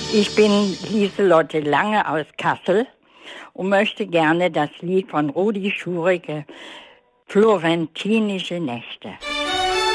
Ich bin Lieselotte Lange aus Kassel und möchte gerne das Lied von Rudi Schurike, Florentinische Nächte.